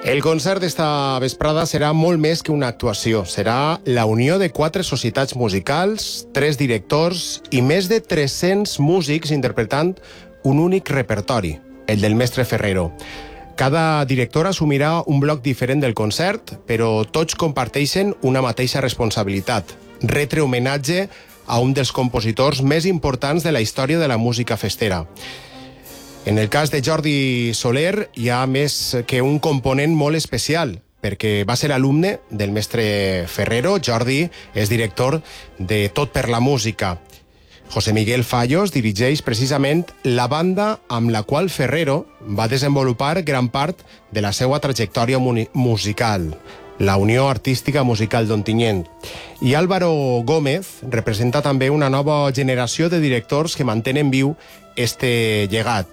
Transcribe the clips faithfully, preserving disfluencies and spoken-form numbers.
El concert d'esta vesprada serà molt més que una actuació. Serà la unió de quatre societats musicals, tres directors i més de tres-cents músics interpretant un únic repertori, el del mestre Ferrero. Cada director assumirà un bloc diferent del concert, però tots comparteixen una mateixa responsabilitat: retre homenatge a un dels compositors més importants de la història de la música festera. En el cas de Jordi Soler hi ha més que un component molt especial, perquè va ser alumne del mestre Ferrero. Jordi és director de Tot per la Música. José Miguel Fallos dirigeix precisament la banda amb la qual Ferrero va desenvolupar gran part de la seva trajectòria musical, la Unió Artística Musical d'Ontinyent. I Álvaro Gómez representa també una nova generació de directors que mantenen viu este llegat.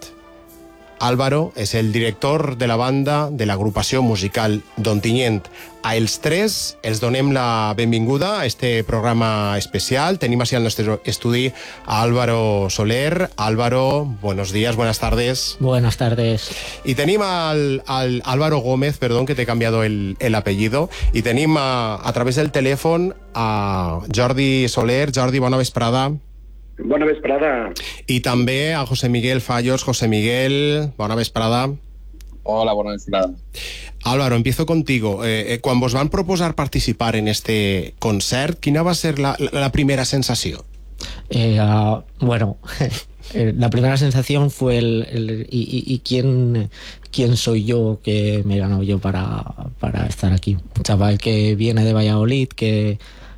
Álvaro és el director de la banda de l'agrupació musical d'Ontinyent. A els tres els donem la benvinguda a este programa especial. Tenim així al nostre estudi a Álvaro Soler. Álvaro, buenos días, buenas tardes. Buenas tardes. Y tenim al, al Álvaro Gómez, perdón que te he cambiado el, el apellido, i tenim a, a través del telèfon a Jordi Soler. Jordi, bona vesprada. Bona vesprada. I també a José Miguel Fallos. José Miguel, bona vesprada. Hola, bona vesprada. Álvaro, empiezo contigo. Eh, eh, quan vos van proposar participar en este concert, quina va ser la, la, la primera sensació? Eh, uh, bueno, la primera sensación fue el, el y, y, y quién, quién soy yo que me he ganado yo para, para estar aquí. Un chaval que viene de Valladolid, que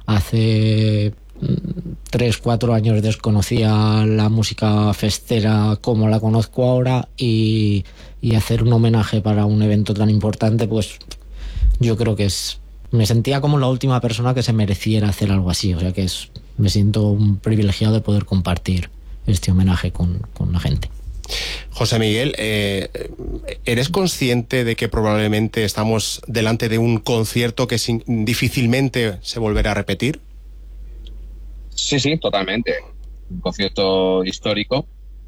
hace tres, cuatro años desconocía la música festera como la conozco ahora, y, y hacer un homenaje para un evento tan importante, pues yo creo que es... Me sentía como la última persona que se mereciera hacer algo así, o sea que es, me siento un privilegiado de poder compartir este homenaje con, con la gente. José Miguel, eh, ¿eres consciente de que probablemente estamos delante de un concierto que sin, difícilmente se volverá a repetir? Sí, sí, totalmente. Un concierto histórico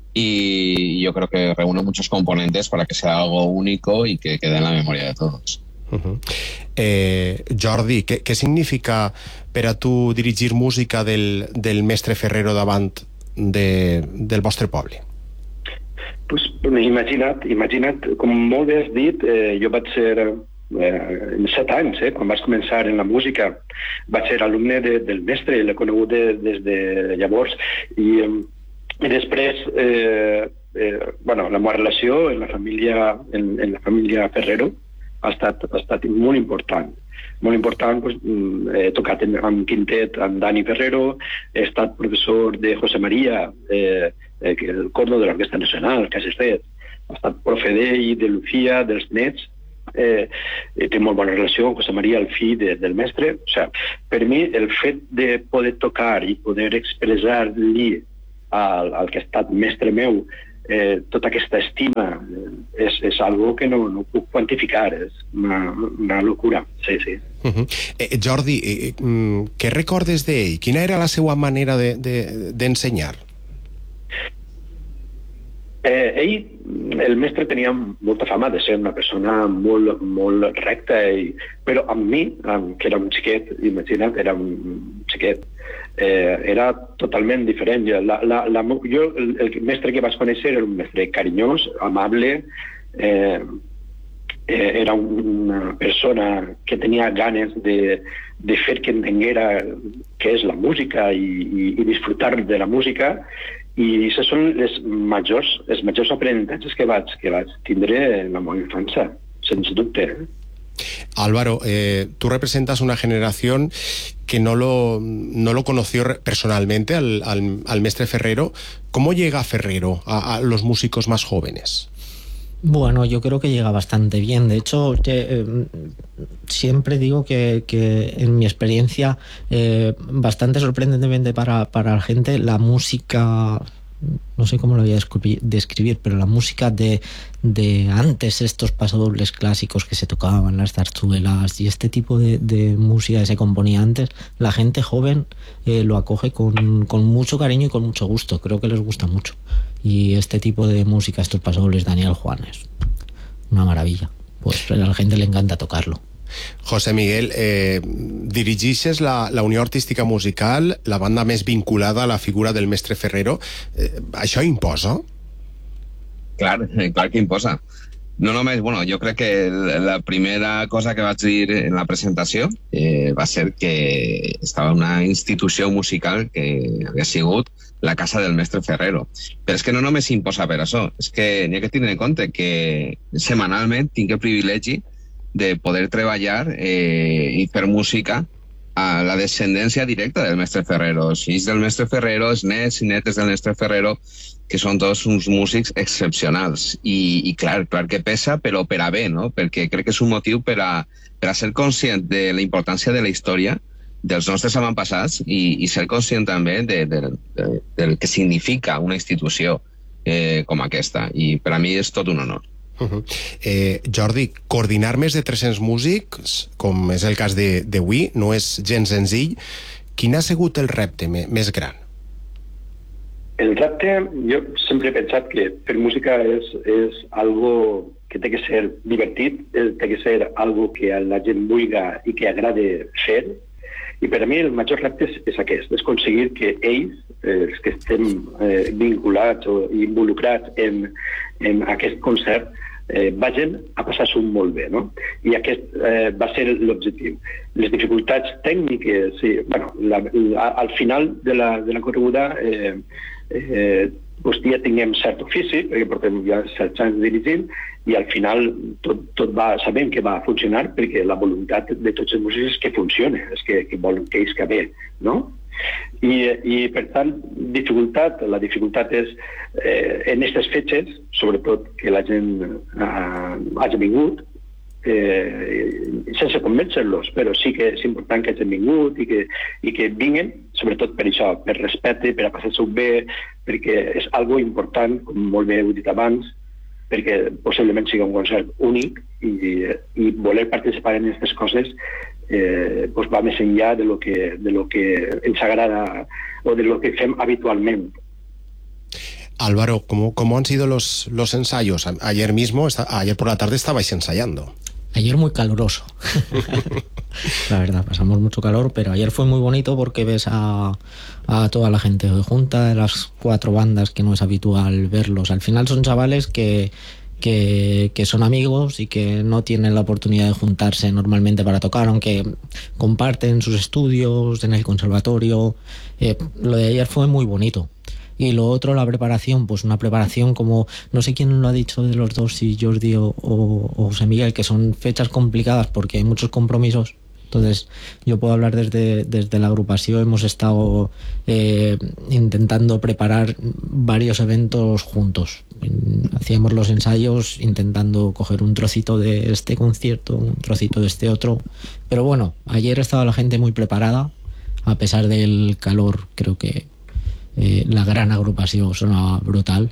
y yo creo que reúne muchos componentes para que sea algo único y que quede en la memoria de todos. Uh-huh. eh, Jordi, què, què significa per a tu dirigir música del, del mestre Ferrero davant de, del vostre poble? Pues, imagina't, imagina't, com molt bé has dit, eh, jo vaig ser... Eh, en set anys, eh, quan vaig començar en la música, vaig ser alumne de, del mestre, l'he conegut de, des de llavors, i, i després eh, eh, bueno, la meva relació en la família, en, en la família Ferrero ha estat, ha estat molt important. Molt important, pues, he tocat amb quintet amb Dani Ferrero, he estat professor de José María, eh, el corno de l'Orquestra Nacional, que has estat, he estat profe d'ell, de Lucía, dels nets. Eh, té molt bona relació amb José María, el fill de, del mestre. O sea, per mi el fet de poder tocar i poder expressar-li al, al que ha estat mestre meu eh, tota aquesta estima eh, és, és algo que no, no puc quantificar, és una, una locura. Sí, sí. Uh-huh. eh, Jordi, eh, què recordes d'ell? Quina era la seva manera d'ensenyar? De, de, Eh, ell, el mestre, tenia molta fama de ser una persona molt, molt recta, i, però amb mi, amb, que era un xiquet, imagina't, era un xiquet, eh, era totalment diferent. La, la, la, jo, el, el mestre que vaig conèixer era un mestre carinyós, amable, eh, eh, era una persona que tenia ganes de, de fer que entenguera què és la música i, i, i disfrutar de la música. I aquests són les majors, els majors aprenentatges que vaig, que vaig tindre en la meva infància, sens dubte. Álvaro, eh, tú representas una generación que no lo, no lo conoció personalmente al, al, al mestre Ferrero. ¿Cómo llega Ferrero a, a los músicos más jóvenes? Bueno, yo creo que llega bastante bien. De hecho, eh, siempre digo que, que en mi experiencia, eh, bastante sorprendentemente para, para la gente, la música, no sé cómo lo voy a describir, pero la música de, de antes, estos pasodobles clásicos que se tocaban, las zarzuelas y este tipo de, de música que se componía antes, la gente joven eh, lo acoge con, con mucho cariño y con mucho gusto. Creo que les gusta mucho. Y este tipo de música, estos pasodobles, Daniel Juanes, una maravilla. pues a la gente le encanta tocarlo. José Miguel, eh, dirigixes la, la Unió Artística Musical, la banda més vinculada a la figura del mestre Ferrero. Eh, això imposa? Clar, clar que imposa. No només, bueno, jo crec que la primera cosa que vaig dir en la presentació eh, va ser que estava una institució musical que havia sigut la casa del mestre Ferrero. Però és que no només imposa per això, és que n'hi ha que tenir en compte que setmanalment tinc el privilegi de poder treballar eh, i fer música a la descendència directa del mestre Ferrero, els fills del mestre Ferrero, els nets i netes del mestre Ferrero, que són tots uns músics excepcionals. I, i clar, clar que pesa, però per a bé, no? Perquè crec que és un motiu per a, per a ser conscient de la importància de la història dels nostres avantpassats i, i ser conscient també de, de, de, del que significa una institució eh, com aquesta. I per a mi és tot un honor. Uh-huh. eh, Jordi, coordinar més de tres-cents músics, com és el cas d'avui, no és gens senzill. Quin ha sigut el repte més gran? El repte, jo sempre he pensat que fer música és, és algo que té que ser divertit, té que ser algo que la gent vulga i que agrade fer, i per a mi el major repte és, és aquest, és aconseguir que ells, eh, els que estem eh, vinculats o involucrats en, en aquest concert, eh, vagin a passar-s'ho molt bé, no? I aquest eh, va ser l'objectiu. Les dificultats tècniques, sí, bueno, la, la, al final de la, de la correguda eh, eh, doncs ja tinguem cert ofici, perquè portem ja set anys dirigint, i al final tot, tot va, sabem que va funcionar perquè la voluntat de tots els músics és que funcioni, és que, que volen que ells que bé, no? I, i per tant, dificultat, la dificultat és eh, en aquestes fetges, sobretot que la gent eh, hagi vingut, eh, sense convèncer-los, però sí que és important que hagin vingut i que, i que vinguin, sobretot per això, per respecte, per a passar-s'ho bé, perquè és algo important, com molt bé heu dit abans, perquè possiblement sigui un concert únic i, i voler participar en aquestes coses eh, pues va més enllà de lo que, de lo que ens agrada o de lo que fem habitualment. Álvaro, ¿cómo, cómo han sido los, los ensayos? Ayer mismo, ayer por la tarde estabais ensayando. Ayer muy caluroso. La verdad, pasamos mucho calor, pero ayer fue muy bonito porque ves a, a toda la gente junta, de las cuatro bandas que no es habitual verlos. Al final son chavales que, que, que son amigos y que no tienen la oportunidad de juntarse normalmente para tocar, aunque comparten sus estudios en el conservatorio. Eh, lo de ayer fue muy bonito. Y lo otro, la preparación, pues una preparación como, no sé quién lo ha dicho de los dos, si Jordi o, o, o José Miguel, que son fechas complicadas porque hay muchos compromisos. Entonces, yo puedo hablar desde, desde la agrupación, hemos estado eh, intentando preparar varios eventos juntos. Hacíamos los ensayos intentando coger un trocito de este concierto, un trocito de este otro. Pero bueno, ayer estaba la gente muy preparada, a pesar del calor, creo que Eh, la gran agrupación sonaba brutal.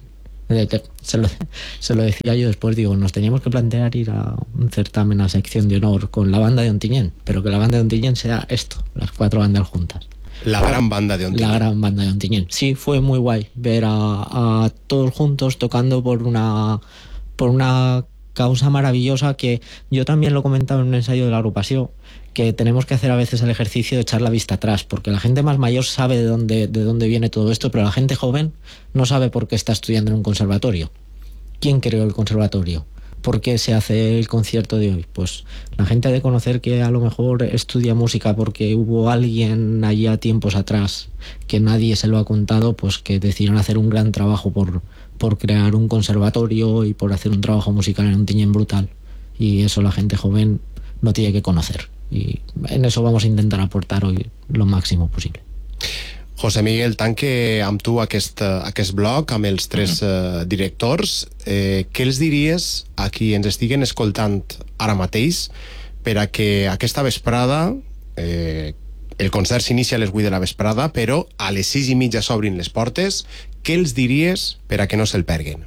Se lo, se lo decía yo después, digo, nos teníamos que plantear ir a un certamen a sección de honor con la banda de Ontinyent, pero que la banda de Ontinyent sea esto, las cuatro bandas juntas. La gran banda de Ontinyent. La gran banda de Ontinyent. Sí, fue muy guay ver a, a todos juntos tocando por una por una causa maravillosa que yo también lo comentaba en un ensayo de la agrupación, que tenemos que hacer a veces el ejercicio de echar la vista atrás, porque la gente más mayor sabe de dónde, de dónde viene todo esto, pero la gente joven no sabe por qué está estudiando en un conservatorio. ¿Quién creó el conservatorio? ¿Por qué se hace el concierto de hoy? Pues la gente ha de conocer que a lo mejor estudia música porque hubo alguien allá tiempos atrás que nadie se lo ha contado, pues que decidieron hacer un gran trabajo por, por crear un conservatorio y por hacer un trabajo musical en Ontinyent brutal. Y eso la gente joven no tiene que conocer. I en això vamos a intentar aportar hoy lo màxim possible. José Miguel, tanque amb tu aquest, aquest bloc, amb els tres uh, directors. Eh, què els diries a qui ens estiguen escoltant ara mateix per a que aquesta vesprada, eh, el concert s'inicia a les vuit de la vesprada, però a les sis i mitja s'obrin les portes, què els diries per a que no se'l perguin?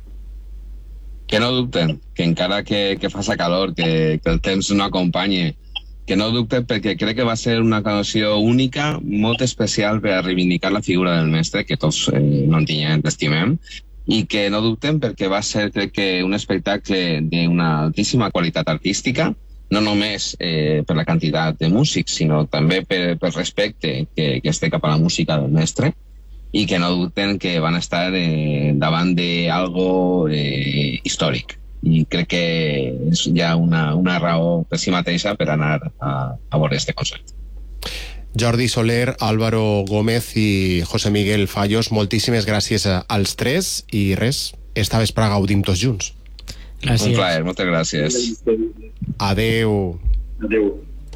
Que no dubten, que encara que, que faça calor, que, que el temps no acompanyi, que no dubten perquè crec que va ser una ocasió única, molt especial per a reivindicar la figura del mestre, que tots eh, no en tinguem, estimem, i que no dubten perquè va ser, crec que, un espectacle d'una altíssima qualitat artística, no només eh, per la quantitat de músics, sinó també per, per respecte que, que es té cap a la música del mestre, i que no dubten que van estar eh, davant d'algo eh, històric. I crec que és ja una, una raó per si mateixa per anar a, a veure este concert. Jordi Soler, Álvaro Gómez i José Miguel Fallos, moltíssimes gràcies als tres i res, esta vespre gaudim tots junts. Gràcies. Un plaer, moltes gràcies. Adeu. Adeu.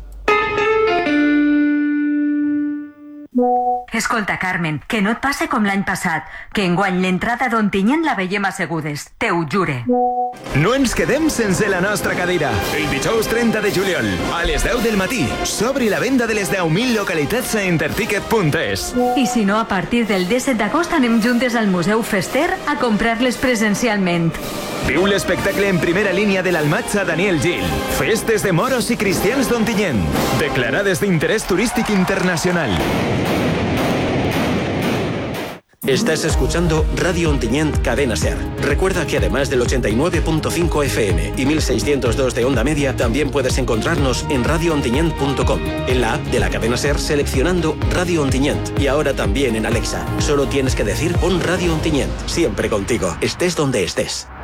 Escolta, Carmen, que no et passe com l'any passat, que enguany l'entrada d'Ontinyent la veiem assegudes, te ho jure. No ens quedem sense la nostra cadira. El dijous trenta de juliol, a les deu del matí, s'obri la venda de les deu mil localitats a interticket punt es. I si no, a partir del disset d'agost anem juntes al Museu Fester a comprar-les presencialment. Viu l'espectacle en primera línia de l'Almatxa Daniel Gil. Festes de moros i cristians d'Ontinyent, declarades d'interès turístic internacional. Estás escuchando Radio Ontinyent Cadena Ser. Recuerda que además del ochenta y nueve punto cinco F M y mil seiscientos dos de onda media, también puedes encontrarnos en radio ontinyent punto com, en la app de la cadena Ser seleccionando Radio Ontinyent y ahora también en Alexa. Solo tienes que decir pon Radio Ontinyent, siempre contigo, estés donde estés.